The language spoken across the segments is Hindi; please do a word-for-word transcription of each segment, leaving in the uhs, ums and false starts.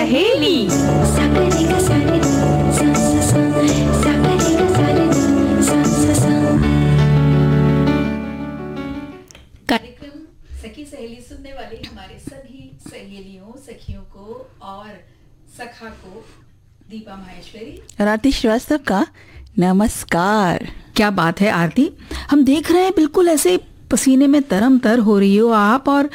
सहेली। कार्यक्रम सखी सहेली सुनने वाले हमारे सभी सहेलियों, सखियों को और सखा को दीपा माहेश्वरी, आरती श्रीवास्तव का नमस्कार। क्या बात है आरती, हम देख रहे हैं बिल्कुल ऐसे पसीने में तरम तर हो रही हो आप और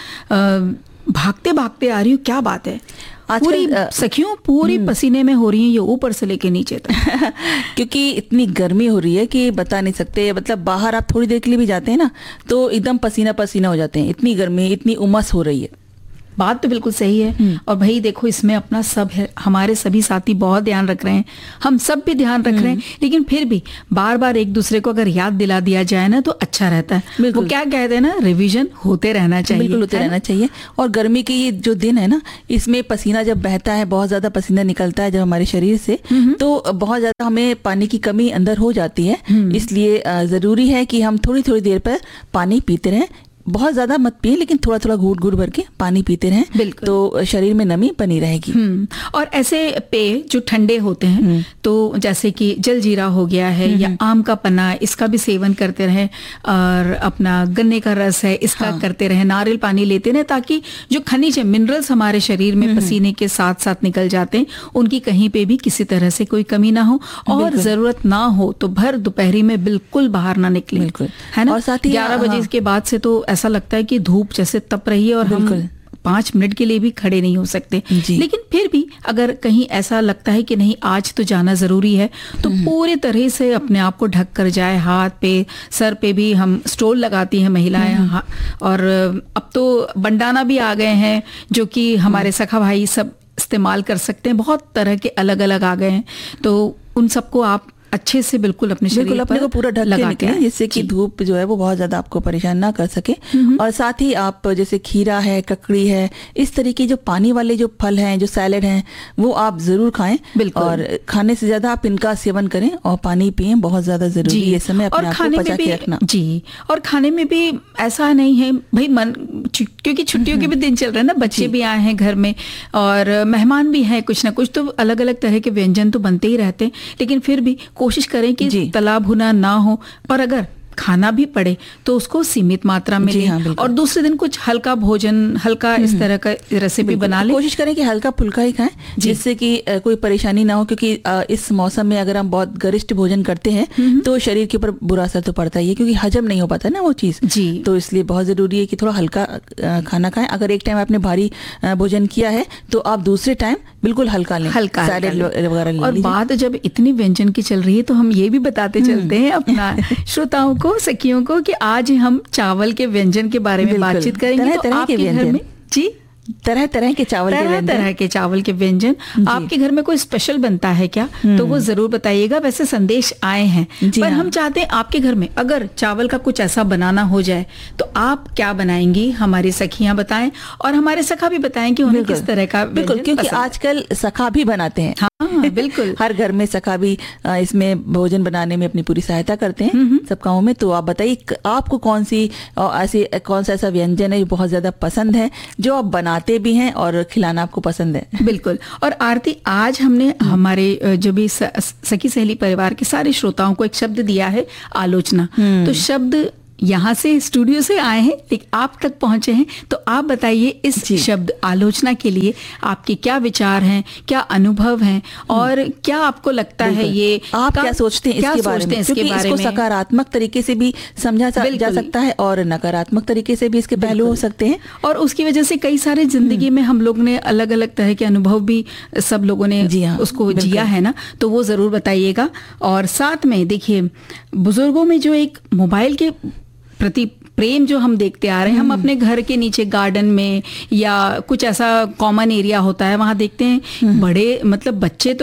भागते भागते आ रही हो, क्या बात है। पूरी सखियों पूरी पसीने में हो रही हैं, ये ऊपर से लेके नीचे तक क्योंकि इतनी गर्मी हो रही है कि बता नहीं सकते। मतलब बाहर आप थोड़ी देर के लिए भी जाते हैं ना तो एकदम पसीना पसीना हो जाते हैं, इतनी गर्मी, इतनी उमस हो रही है। बात तो बिल्कुल सही है। और भाई देखो, इसमें अपना सब है, हमारे सभी साथी बहुत ध्यान रख रहे हैं, हम सब भी ध्यान रख रहे हैं, लेकिन फिर भी बार बार एक दूसरे को अगर याद दिला दिया जाए ना तो अच्छा रहता है। वो क्या कहते हैं ना, रिवीजन होते रहना चाहिए, बिल्कुल होते रहना चाहिए। और गर्मी के ये जो दिन है ना, इसमें पसीना जब बहता है, बहुत ज्यादा पसीना निकलता है जब हमारे शरीर से, तो बहुत ज्यादा हमें पानी की कमी अंदर हो जाती है। इसलिए जरूरी है कि हम थोड़ी थोड़ी देर पर पानी पीते रहें। बहुत ज्यादा मत पिए, लेकिन थोड़ा थोड़ा घूट घूट भर के पानी पीते रहें, तो शरीर में नमी बनी रहेगी। और ऐसे पेय जो ठंडे होते हैं, तो जैसे कि जलजीरा हो गया है या आम का पन्ना, इसका भी सेवन करते रहें। और अपना गन्ने का रस है, इसका हाँ। करते रहें, नारियल पानी लेते रहें, ताकि जो खनिज है, मिनरल्स हमारे शरीर में पसीने के साथ साथ निकल जाते हैं, उनकी कहीं पे भी किसी तरह से कोई कमी ना हो। और जरूरत ना हो तो भर दोपहरी में बिल्कुल बाहर ना निकले, है ना। और साथ ही ग्यारह बजे के बाद से तो ऐसा लगता है कि धूप जैसे तप रही है और हम पांच मिनट के लिए भी खड़े नहीं हो सकते। लेकिन फिर भी अगर कहीं ऐसा लगता है कि नहीं आज तो जाना जरूरी है, तो पूरे तरह से अपने आप को ढक कर जाए। हाथ पे, सर पे भी हम स्टोल लगाती हैं महिलाएं। और अब तो बंडाना भी आ गए हैं जो कि हमारे सखा भाई सब इस्तेमाल कर सकते हैं। बहुत तरह के अलग अलग आ गए हैं, तो उन सबको आप अच्छे से बिल्कुल अपने शरीर अपने को पूरा ढक के निकलें, जिससे कि धूप जो है वो बहुत ज्यादा आपको परेशान ना कर सके। और साथ ही आप जैसे खीरा है, ककड़ी है, इस तरीके जो पानी वाले जो फल हैं, जो सैलेड हैं, वो आप जरूर खाएं। और खाने से ज्यादा आप इनका सेवन करें और पानी पिएं, बहुत ज्यादा जरूरी है इस समय अपने आप को पचा के रखना। जी, और खाने में भी ऐसा नहीं है भाई मन, क्योंकि छुट्टियों के भी दिन चल रहे हैं ना, बच्चे भी आए हैं घर में और मेहमान भी हैं, कुछ ना कुछ तो अलग अलग तरह के व्यंजन तो बनते ही रहते हैं। लेकिन फिर भी कोशिश करें कि तला भुना ना हो, और अगर खाना भी पड़े तो उसको सीमित मात्रा में लें। हाँ, और दूसरे दिन कुछ हल्का भोजन, हल्का इस तरह का रेसिपी बना लें। कोशिश करें कि हल्का फुल्का ही खाएं, जिससे कि कोई परेशानी ना हो, क्योंकि इस मौसम में अगर हम बहुत गरिष्ठ भोजन करते हैं तो शरीर के ऊपर बुरा असर तो पड़ता ही है, क्योंकि हजम नहीं हो पाता ना वो चीज। जी, तो इसलिए बहुत जरूरी है कि थोड़ा हल्का खाना खाएं। अगर एक टाइम आपने भारी भोजन किया है तो आप दूसरे टाइम बिल्कुल हल्का लें, हल्का सैलेड वगैरह। और बात जब इतनी व्यंजन की चल रही है तो हम ये भी बताते चलते हैं अपना श्रोताओं को, सखियों को, कि आज हम चावल के व्यंजन के बारे में बातचीत करेंगे। तो आपके घर में जी तरह तरह के चावल तरह के व्यंजन तरह के चावल के व्यंजन आपके घर में कोई स्पेशल बनता है क्या, तो वो जरूर बताइएगा। वैसे संदेश आए हैं, पर हम चाहते हैं आपके घर में अगर चावल का कुछ ऐसा बनाना हो जाए तो आप क्या बनाएंगी, हमारी सखियां बताएं और हमारे सखा भी बताएं कि उन्हें किस तरह का। बिल्कुल, क्योंकि आजकल सखा भी बनाते हैं। हाँ, बिल्कुल हर घर में सखा भी इसमें भोजन बनाने में अपनी पूरी सहायता करते हैं सब कामों में। तो आप बताइए आपको कौन सी ऐसी कौन सा ऐसा व्यंजन है जो बहुत ज्यादा पसंद है, जो आप बनाते भी हैं और खिलाना आपको पसंद है। बिल्कुल। और आरती, आज हमने हमारे जो भी सखी सहेली परिवार के सारे श्रोताओं को एक शब्द दिया है, आलोचना। तो शब्द यहाँ से स्टूडियो से आए हैं लेकिन आप तक पहुंचे हैं, तो आप बताइए इस शब्द आलोचना के लिए आपके क्या विचार हैं, क्या अनुभव हैं और क्या आपको लगता है, ये आप क्या सोचते हैं इसके बारे में, क्योंकि इसको सकारात्मक तरीके से भी समझा जा सकता है और नकारात्मक तरीके से भी इसके पहलू हो सकते हैं। और उसकी वजह से कई सारे जिंदगी में हम लोग ने अलग अलग तरह के अनुभव भी सब लोगों ने उसको जिया है ना, तो वो जरूर बताइएगा। और साथ में देखिए, बुजुर्गों में जो एक मोबाइल के प्रति प्रेम जो हम देखते आ रहे हैं, हम अपने घर के नीचे गार्डन में या कुछ ऐसा कॉमन एरिया होता है, वहां देखते हैं बड़े मतलब बच्चे तो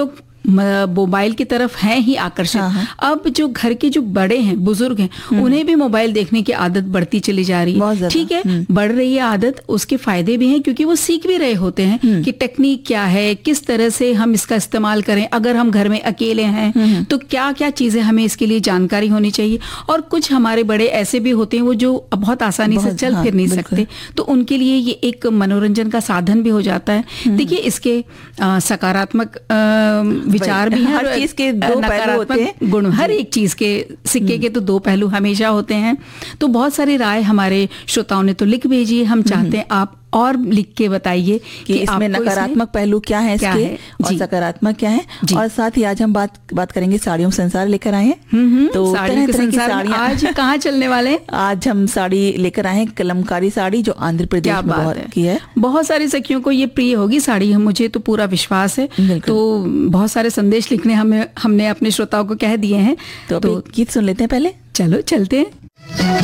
मोबाइल की तरफ हैं ही आकर्षित। हाँ, हाँ। अब जो घर के जो बड़े हैं, बुजुर्ग हैं, उन्हें भी मोबाइल देखने की आदत बढ़ती चली जा रही है। ठीक है, बढ़ रही है आदत, उसके फायदे भी हैं क्योंकि वो सीख भी रहे होते हैं कि टेक्निक क्या है, किस तरह से हम इसका इस्तेमाल करें। अगर हम घर में अकेले हैं तो क्या क्या चीजें हमें इसके लिए जानकारी होनी चाहिए। और कुछ हमारे बड़े ऐसे भी होते हैं वो जो बहुत आसानी से चल फिर नहीं सकते, तो उनके लिए ये एक मनोरंजन का साधन भी हो जाता है। देखिए, इसके आ, सकारात्मक विचार भी हैं, हर चीज के दो पहलू होते हैं। गुण, हर एक चीज के सिक्के के तो दो पहलू हमेशा होते हैं। तो बहुत सारी राय हमारे श्रोताओं ने तो लिख भेजी है, हम चाहते हैं आप और लिख के बताइए कि, कि इसमें नकारात्मक पहलू क्या है इसके, है? और सकारात्मक क्या है। और साथ ही आज हम बात बात करेंगे साड़ियों के संसार लेकर आए हैं। तो साड़ियों के संसार आज कहाँ चलने वाले हैं? आज हम साड़ी लेकर आए हैं, कलमकारी साड़ी, जो आंध्र प्रदेश में बहुत की है। बहुत सारी सखियों को ये प्रिय होगी साड़ी, मुझे तो पूरा विश्वास है। तो बहुत सारे संदेश लिखने हमें हमने अपने श्रोताओं को कह दिए हैं। तो, तो गीत सुन लेते हैं पहले। चलो चलते हैं।